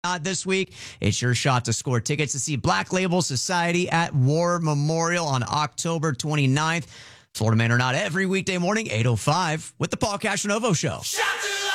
Not this week, it's your shot to score tickets to see Black Label Society at War Memorial on October 29th. Florida Man or Not every weekday morning, 8:05 with the Paul Castanovo Show.